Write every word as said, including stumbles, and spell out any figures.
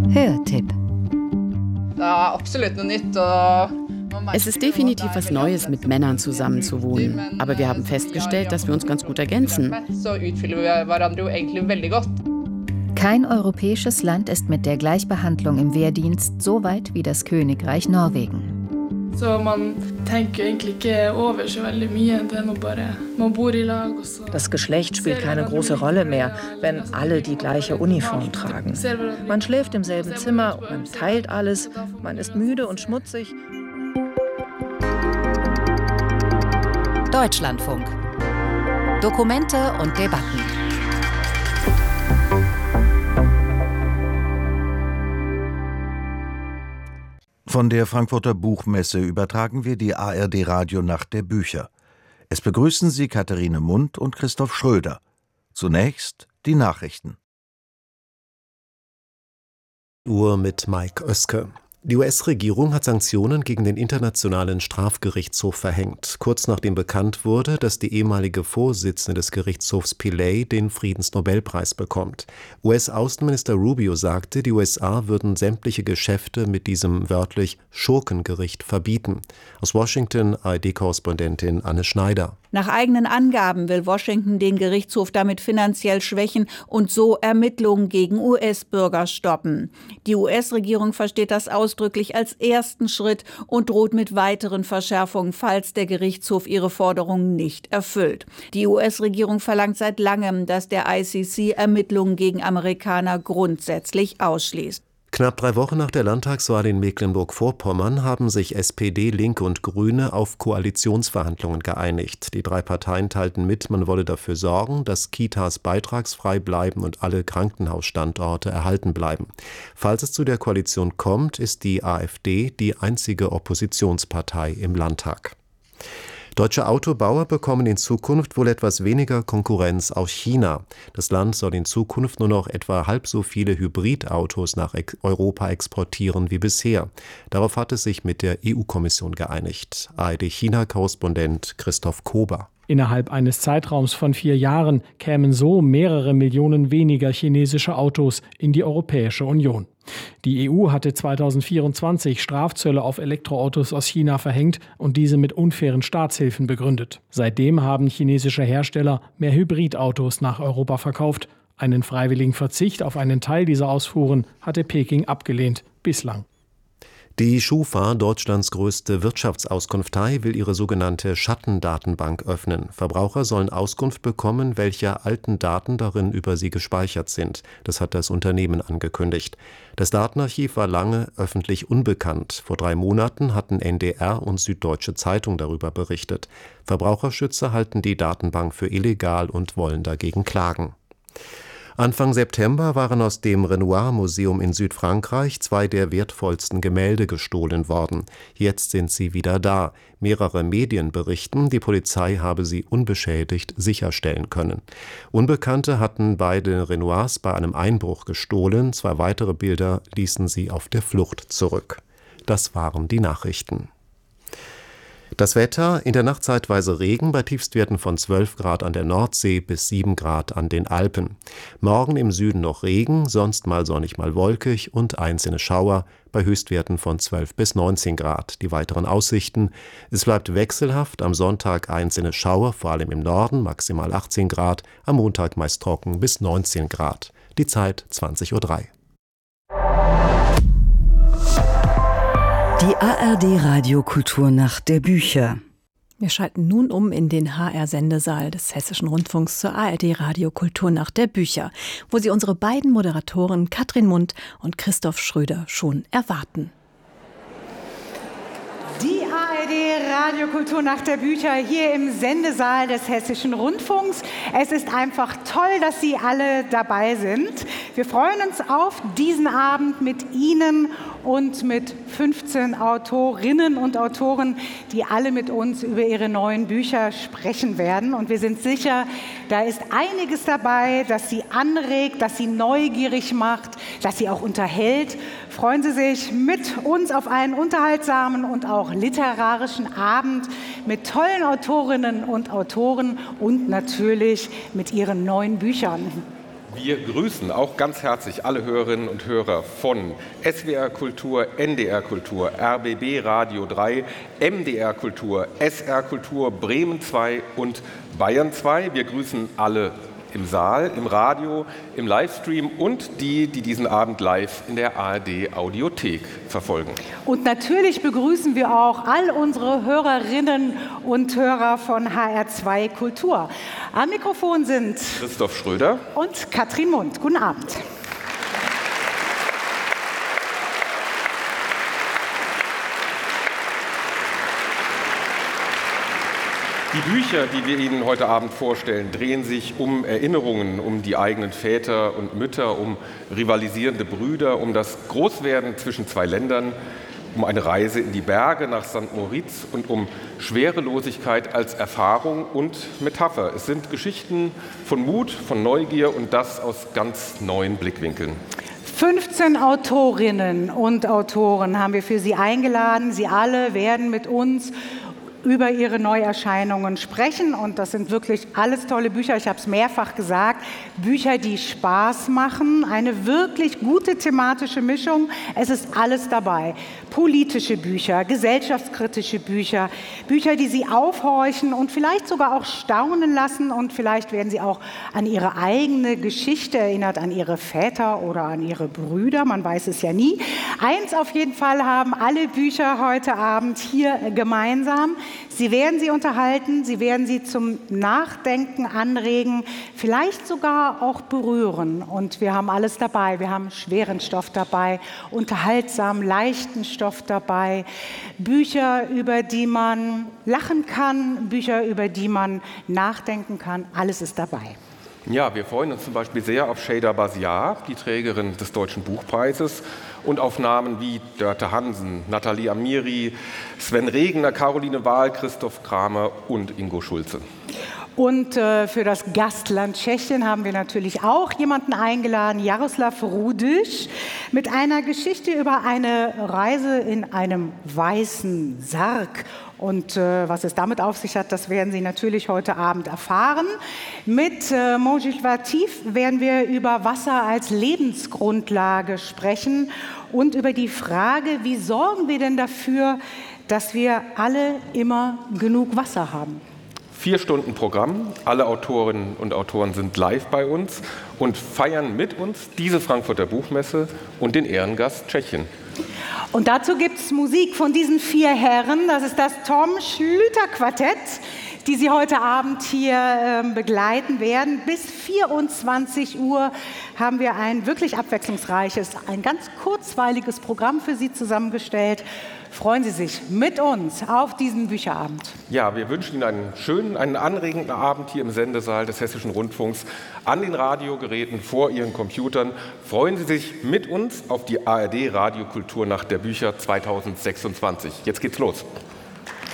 Hörtipp. Es ist definitiv was Neues, mit Männern zusammenzuwohnen. Aber wir haben festgestellt, dass wir uns ganz gut ergänzen. Kein europäisches Land ist mit der Gleichbehandlung im Wehrdienst so weit wie das Königreich Norwegen. So, man tenker egentlig ikke over så veldig mye. Det er nå bare man bor i lag og så. Das Geschlecht spielt keine große Rolle mehr, wenn alle die gleiche Uniform tragen. Man schläft im selben Zimmer, man teilt alles, man ist müde und schmutzig. Deutschlandfunk. Dokumente und Debatten. Von der Frankfurter Buchmesse übertragen wir die A R D Radionacht der Bücher. Es begrüßen Sie Katharine Mund und Christoph Schröder. Zunächst die Nachrichten. Uhr mit Mike Oeske. Die U S-Regierung hat Sanktionen gegen den Internationalen Strafgerichtshof verhängt, kurz nachdem bekannt wurde, dass die ehemalige Vorsitzende des Gerichtshofs Pillay den Friedensnobelpreis bekommt. U S-Außenminister Rubio sagte, die U S A würden sämtliche Geschäfte mit diesem wörtlich Schurkengericht verbieten. Aus Washington A R D-Korrespondentin Anne Schneider. Nach eigenen Angaben will Washington den Gerichtshof damit finanziell schwächen und so Ermittlungen gegen U S-Bürger stoppen. Die U S-Regierung versteht das ausdrücklich als ersten Schritt und droht mit weiteren Verschärfungen, falls der Gerichtshof ihre Forderungen nicht erfüllt. Die U S-Regierung verlangt seit langem, dass der I C C Ermittlungen gegen Amerikaner grundsätzlich ausschließt. Knapp drei Wochen nach der Landtagswahl in Mecklenburg-Vorpommern haben sich S P D, Linke und Grüne auf Koalitionsverhandlungen geeinigt. Die drei Parteien teilten mit, man wolle dafür sorgen, dass Kitas beitragsfrei bleiben und alle Krankenhausstandorte erhalten bleiben. Falls es zu der Koalition kommt, ist die AfD die einzige Oppositionspartei im Landtag. Deutsche Autobauer bekommen in Zukunft wohl etwas weniger Konkurrenz aus China. Das Land soll in Zukunft nur noch etwa halb so viele Hybridautos nach Europa exportieren wie bisher. Darauf hat es sich mit der E U-Kommission geeinigt. A R D-China-Korrespondent Christoph Kober. Innerhalb eines Zeitraums von vier Jahren kämen so mehrere Millionen weniger chinesische Autos in die Europäische Union. Die E U hatte zweitausendvierundzwanzig Strafzölle auf Elektroautos aus China verhängt und diese mit unfairen Staatshilfen begründet. Seitdem haben chinesische Hersteller mehr Hybridautos nach Europa verkauft. Einen freiwilligen Verzicht auf einen Teil dieser Ausfuhren hatte Peking abgelehnt, bislang. Die Schufa, Deutschlands größte Wirtschaftsauskunftei, will ihre sogenannte Schattendatenbank öffnen. Verbraucher sollen Auskunft bekommen, welche alten Daten darin über sie gespeichert sind. Das hat das Unternehmen angekündigt. Das Datenarchiv war lange öffentlich unbekannt. Vor drei Monaten hatten N D R und Süddeutsche Zeitung darüber berichtet. Verbraucherschützer halten die Datenbank für illegal und wollen dagegen klagen. Anfang September waren aus dem Renoir-Museum in Südfrankreich zwei der wertvollsten Gemälde gestohlen worden. Jetzt sind sie wieder da. Mehrere Medien berichten, die Polizei habe sie unbeschädigt sicherstellen können. Unbekannte hatten beide Renoirs bei einem Einbruch gestohlen. Zwei weitere Bilder ließen sie auf der Flucht zurück. Das waren die Nachrichten. Das Wetter, in der Nacht zeitweise Regen bei Tiefstwerten von zwölf Grad an der Nordsee bis sieben Grad an den Alpen. Morgen im Süden noch Regen, sonst mal sonnig, mal wolkig und einzelne Schauer bei Höchstwerten von zwölf bis neunzehn Grad. Die weiteren Aussichten: Es bleibt wechselhaft, am Sonntag einzelne Schauer, vor allem im Norden, maximal achtzehn Grad, am Montag meist trocken bis neunzehn Grad. Die Zeit zwanzig Uhr drei. Die A R D Radiokulturnacht der Bücher. Wir schalten nun um in den H R-Sendesaal des Hessischen Rundfunks zur A R D Radiokulturnacht der Bücher, wo Sie unsere beiden Moderatoren Katrin Mund und Christoph Schröder schon erwarten. Die A R D Radiokulturnacht der Bücher hier im Sendesaal des Hessischen Rundfunks. Es ist einfach toll, dass Sie alle dabei sind. Wir freuen uns auf diesen Abend mit Ihnen und mit fünfzehn Autorinnen und Autoren, die alle mit uns über ihre neuen Bücher sprechen werden. Und wir sind sicher, da ist einiges dabei, das Sie anregt, das Sie neugierig macht, das Sie auch unterhält. Freuen Sie sich mit uns auf einen unterhaltsamen und auch literarischen Abend mit tollen Autorinnen und Autoren und natürlich mit ihren neuen Büchern. Wir grüßen auch ganz herzlich alle Hörerinnen und Hörer von S W R Kultur, N D R Kultur, R B B Radio drei, M D R Kultur, S R Kultur, Bremen zwei und Bayern zwei. Wir grüßen alle im Saal, im Radio, im Livestream und die, die diesen Abend live in der A R D Audiothek verfolgen. Und natürlich begrüßen wir auch all unsere Hörerinnen und Hörer von H R zwei Kultur. Am Mikrofon sind Christoph Schröder und Katrin Mund. Guten Abend. Die Bücher, die wir Ihnen heute Abend vorstellen, drehen sich um Erinnerungen, um die eigenen Väter und Mütter, um rivalisierende Brüder, um das Großwerden zwischen zwei Ländern, um eine Reise in die Berge nach Sankt Moritz und um Schwerelosigkeit als Erfahrung und Metapher. Es sind Geschichten von Mut, von Neugier und das aus ganz neuen Blickwinkeln. fünfzehn Autorinnen und Autoren haben wir für Sie eingeladen. Sie alle werden mit uns über ihre Neuerscheinungen sprechen und das sind wirklich alles tolle Bücher, ich habe es mehrfach gesagt, Bücher, die Spaß machen, eine wirklich gute thematische Mischung, es ist alles dabei, politische Bücher, gesellschaftskritische Bücher, Bücher, die Sie aufhorchen und vielleicht sogar auch staunen lassen und vielleicht werden Sie auch an Ihre eigene Geschichte erinnert, an Ihre Väter oder an Ihre Brüder, man weiß es ja nie. Eins auf jeden Fall haben alle Bücher heute Abend hier gemeinsam. Sie werden Sie unterhalten, Sie werden Sie zum Nachdenken anregen, vielleicht sogar auch berühren. Und wir haben alles dabei. Wir haben schweren Stoff dabei, unterhaltsam, leichten Stoff dabei, Bücher, über die man lachen kann, Bücher, über die man nachdenken kann. Alles ist dabei. Ja, wir freuen uns zum Beispiel sehr auf Şeyda Basiar, die Trägerin des Deutschen Buchpreises, und auf Namen wie Dörte Hansen, Nathalie Amiri, Sven Regner, Caroline Wahl, Christoph Kramer und Ingo Schulze. Und äh, für das Gastland Tschechien haben wir natürlich auch jemanden eingeladen, Jaroslav Rudiš, mit einer Geschichte über eine Reise in einem weißen Sarg. Und äh, was es damit auf sich hat, das werden Sie natürlich heute Abend erfahren. Mit äh, Monjiv Latif werden wir über Wasser als Lebensgrundlage sprechen und über die Frage, wie sorgen wir denn dafür, dass wir alle immer genug Wasser haben. Vier Stunden Programm, alle Autorinnen und Autoren sind live bei uns und feiern mit uns diese Frankfurter Buchmesse und den Ehrengast Tschechien. Und dazu gibt es Musik von diesen vier Herren. Das ist das Tom Schlüter Quartett, die Sie heute Abend hier äh, begleiten werden. Bis vierundzwanzig Uhr haben wir ein wirklich abwechslungsreiches, ein ganz kurzweiliges Programm für Sie zusammengestellt. Freuen Sie sich mit uns auf diesen Bücherabend. Ja, wir wünschen Ihnen einen schönen, einen anregenden Abend hier im Sendesaal des Hessischen Rundfunks, an den Radiogeräten, vor Ihren Computern. Freuen Sie sich mit uns auf die A R D Radiokultur Nacht der Bücher zweitausendsechsundzwanzig. Jetzt geht's los.